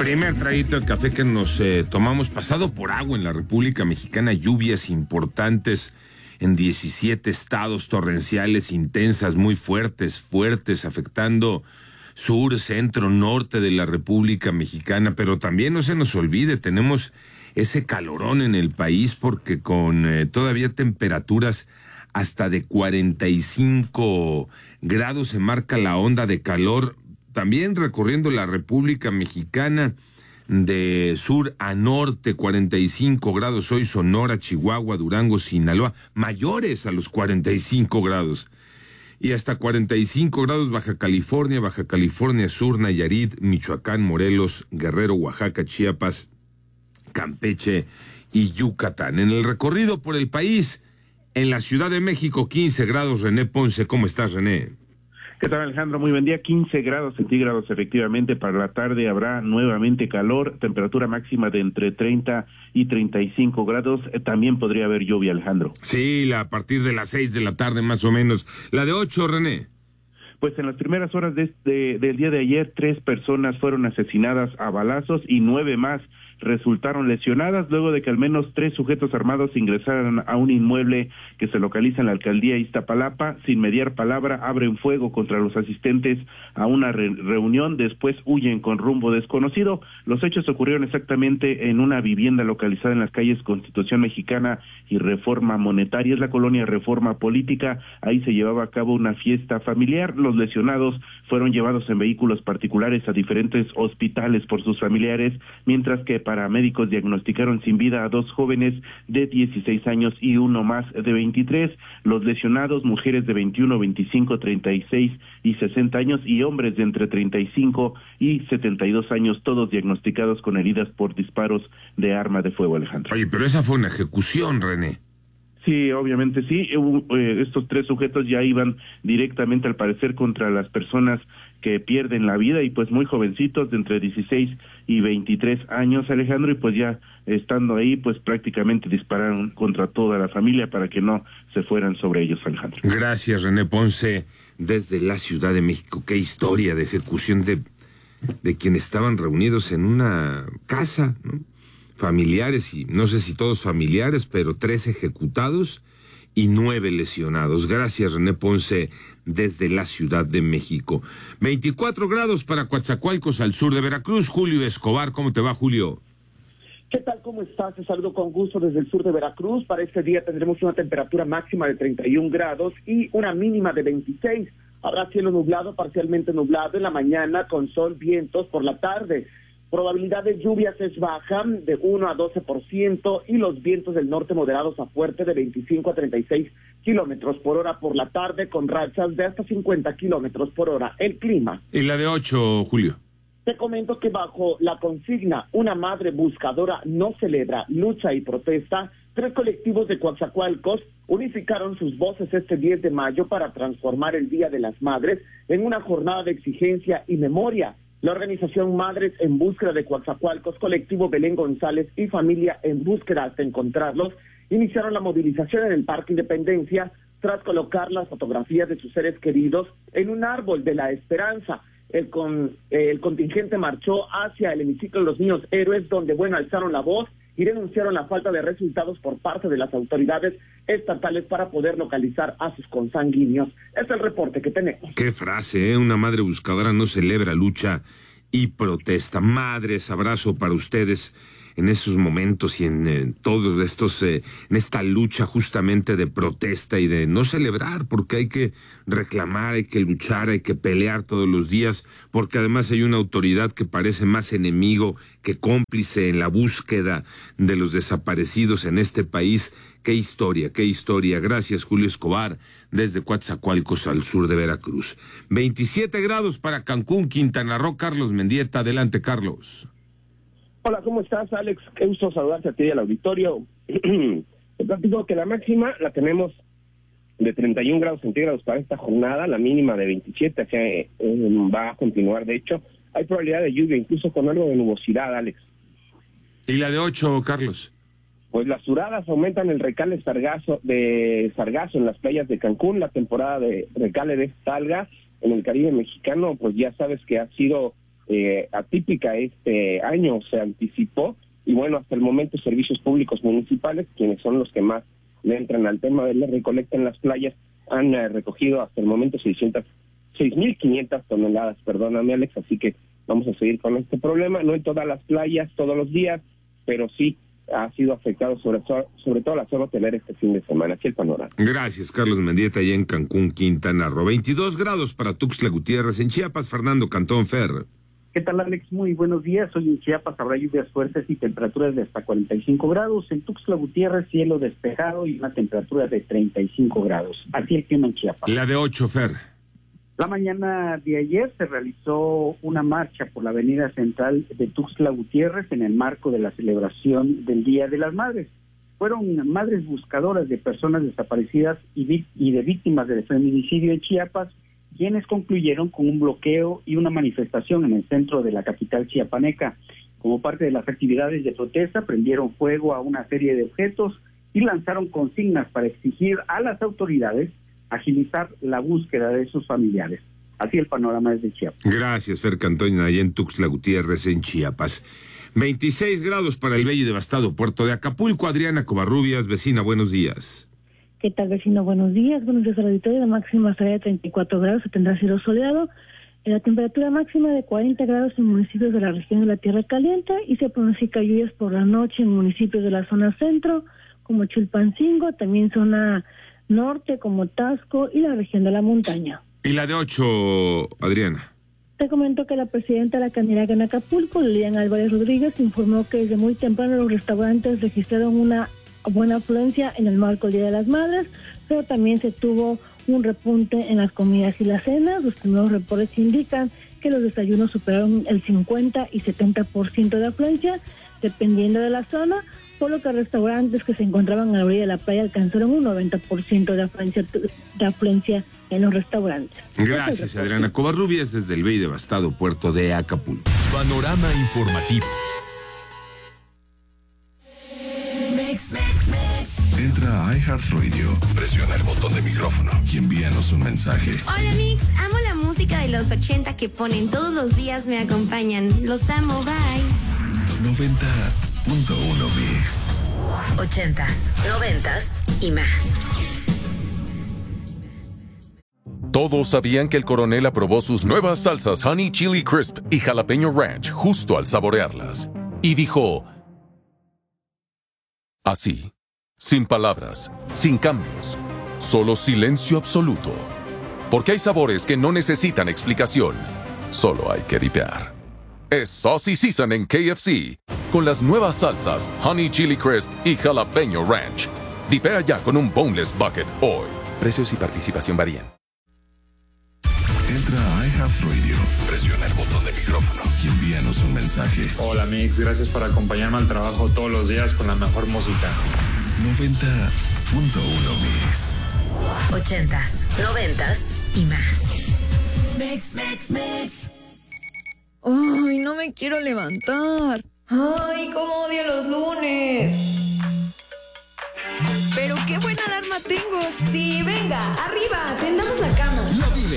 Primer traguito de café que nos tomamos pasado por agua en la República Mexicana, lluvias importantes en 17 estados, torrenciales intensas, muy fuertes, afectando sur, centro, norte de la República Mexicana, pero también no se nos olvide, tenemos ese calorón en el país porque con todavía temperaturas hasta de 45 grados se marca la onda de calor, también recorriendo la República Mexicana de sur a norte, 45 grados hoy, Sonora, Chihuahua, Durango, Sinaloa, mayores a los 45 grados. Y hasta 45 grados Baja California Sur, Nayarit, Michoacán, Morelos, Guerrero, Oaxaca, Chiapas, Campeche y Yucatán. En el recorrido por el país, en la Ciudad de México, 15 grados, René Ponce. ¿Cómo estás, René? ¿Qué tal, Alejandro? Muy buen día. 15 grados centígrados efectivamente. Para la tarde habrá nuevamente calor, temperatura máxima de entre 30 y 35 grados. También podría haber lluvia, Alejandro. Sí, a partir de las 6 de la tarde más o menos. La de 8, René. Pues en las primeras horas del día de ayer, 3 personas fueron asesinadas a balazos y 9 más resultaron lesionadas luego de que al menos 3 sujetos armados ingresaran a un inmueble que se localiza en la alcaldía Iztapalapa. Sin mediar palabra, abren fuego contra los asistentes a una reunión, después huyen con rumbo desconocido. Los hechos ocurrieron exactamente en una vivienda localizada en las calles Constitución Mexicana y Reforma Monetaria, es la colonia Reforma Política. Ahí se llevaba a cabo una fiesta familiar. Los lesionados fueron llevados en vehículos particulares a diferentes hospitales por sus familiares, mientras que paramédicos diagnosticaron sin vida a 2 jóvenes de 16 años y uno más de 23. Los lesionados, mujeres de 21, 25, 36 y 60 años y hombres de entre 35 y 72 años, todos diagnosticados con heridas por disparos de arma de fuego, Alejandro. Oye, pero esa fue una ejecución, René. Sí, obviamente sí. Estos 3 sujetos ya iban directamente, al parecer, contra las personas que pierden la vida y pues muy jovencitos, de entre 16 y 23 años, Alejandro, y pues ya estando ahí, pues prácticamente dispararon contra toda la familia para que no se fueran sobre ellos, Alejandro. Gracias, René Ponce, desde la Ciudad de México. Qué historia de ejecución de quienes estaban reunidos en una casa, ¿no? Familiares, y no sé si todos familiares, pero 3 ejecutados y 9 lesionados. Gracias, René Ponce, desde la Ciudad de México. 24 grados para Coatzacoalcos, al sur de Veracruz. Julio Escobar, ¿cómo te va, Julio? ¿Qué tal? ¿Cómo estás? Te saludo con gusto desde el sur de Veracruz. Para este día tendremos una temperatura máxima de 31 grados y una mínima de 26. Habrá cielo nublado, parcialmente nublado en la mañana, con sol, vientos por la tarde. Probabilidad de lluvias es baja, de 1 a 12%, y los vientos del norte moderados a fuerte de 25 a 36 kilómetros por hora por la tarde, con rachas de hasta 50 kilómetros por hora. El clima. ¿Y la de 8, Julio? Te comento que bajo la consigna "Una madre buscadora no celebra, lucha y protesta", 3 colectivos de Coatzacoalcos unificaron sus voces este 10 de mayo para transformar el Día de las Madres en una jornada de exigencia y memoria. La organización Madres en Búsqueda de Coatzacoalcos, colectivo Belén González y Familia en Búsqueda hasta encontrarlos, iniciaron la movilización en el Parque Independencia tras colocar las fotografías de sus seres queridos en un árbol de la esperanza. El contingente marchó hacia el hemiciclo de los Niños Héroes, donde, alzaron la voz y denunciaron la falta de resultados por parte de las autoridades estatales para poder localizar a sus consanguíneos. Es el reporte que tenemos. Qué frase, ¿eh? Una madre buscadora no celebra, lucha y protesta. Madres, abrazo para ustedes en esos momentos y en todos estos, en esta lucha justamente de protesta y de no celebrar, porque hay que reclamar, hay que luchar, hay que pelear todos los días, porque además hay una autoridad que parece más enemigo que cómplice en la búsqueda de los desaparecidos en este país. Qué historia, qué historia. Gracias, Julio Escobar, desde Coatzacoalcos, al sur de Veracruz. 27 grados para Cancún, Quintana Roo. Carlos Mendieta, adelante, Carlos. Hola, ¿cómo estás, Alex? Qué gusto saludarte a ti y al auditorio. Te platico que la máxima la tenemos de 31 grados centígrados para esta jornada, la mínima de 27, que va a continuar. De hecho, hay probabilidad de lluvia, incluso con algo de nubosidad, Alex. ¿Y la de 8, Carlos? Pues las suradas aumentan el recale de sargazo en las playas de Cancún. La temporada de recale de esta alga en el Caribe mexicano, pues ya sabes que ha sido atípica este año, se anticipó, y bueno, hasta el momento servicios públicos municipales, quienes son los que más le entran al tema de la recolecta en las playas, han recogido hasta el momento 6.500 toneladas, perdóname Alex, así que vamos a seguir con este problema, no en todas las playas, todos los días, pero sí ha sido afectado sobre todo la zona hotelera este fin de semana. Aquí el panorama. Gracias, Carlos Mendieta, allá en Cancún, Quintana Roo. 22 grados para Tuxtla Gutiérrez. En Chiapas, Fernando Cantón Fer. ¿Qué tal, Alex? Muy buenos días. Hoy en Chiapas habrá lluvias fuertes y temperaturas de hasta 45 grados. En Tuxtla Gutiérrez, cielo despejado y una temperatura de 35 grados. Así el clima en Chiapas. La de 8, Fer. La mañana de ayer se realizó una marcha por la avenida central de Tuxtla Gutiérrez en el marco de la celebración del Día de las Madres. Fueron madres buscadoras de personas desaparecidas y de víctimas del feminicidio en Chiapas, quienes concluyeron con un bloqueo y una manifestación en el centro de la capital chiapaneca. Como parte de las actividades de protesta, prendieron fuego a una serie de objetos y lanzaron consignas para exigir a las autoridades agilizar la búsqueda de sus familiares. Así el panorama desde Chiapas. Gracias, Fer Cantón, allá en Tuxtla Gutiérrez, en Chiapas. 26 grados para el bello y devastado puerto de Acapulco. Adriana Covarrubias, vecina, buenos días. ¿Qué tal, vecino? Buenos días al auditorio. La máxima será de 34 grados, se tendrá cielo soleado. La temperatura máxima de 40 grados en municipios de la región de la Tierra Caliente y se pronostica lluvias por la noche en municipios de la zona centro, como Chilpancingo, también zona norte como Tasco y la región de la montaña. Y la de 8, Adriana. Te comento que la presidenta de la Caniraga en Acapulco, Lilian Álvarez Rodríguez, informó que desde muy temprano los restaurantes registraron una buena afluencia en el marco del Día de las Madres, pero también se tuvo un repunte en las comidas y las cenas. Los primeros reportes indican que los desayunos superaron el 50 y 70% de afluencia, dependiendo de la zona, por lo que restaurantes que se encontraban a la orilla de la playa alcanzaron un 90% de afluencia en los restaurantes. Gracias, Adriana Covarrubias, desde el bello y devastado puerto de Acapulco. Panorama informativo. Entra a iHeartRadio, presiona el botón de micrófono y envíanos un mensaje. Hola Mix, amo la música de los 80 que ponen todos los días, me acompañan. Los amo, bye. 90.1 Mix. 80s, 90s y más. Todos sabían que el coronel aprobó sus nuevas salsas Honey Chili Crisp y Jalapeño Ranch justo al saborearlas. Y dijo... así, sin palabras, sin cambios, solo silencio absoluto. Porque hay sabores que no necesitan explicación, solo hay que dipear. Es Saucy Season en KFC, con las nuevas salsas Honey Chili Crisp y Jalapeño Ranch. Dipea ya con un Boneless Bucket hoy. Precios y participación varían. Entra a iHeartRadio, presiona el botón de micrófono y envíanos un mensaje. Hola Mix, gracias por acompañarme al trabajo todos los días con la mejor música. 90.1 Mix. 80s, 90s y más. Mix. Ay, no me quiero levantar. Ay, cómo odio los lunes. Pero qué buena alarma tengo. Sí, venga, arriba, tendamos la cama.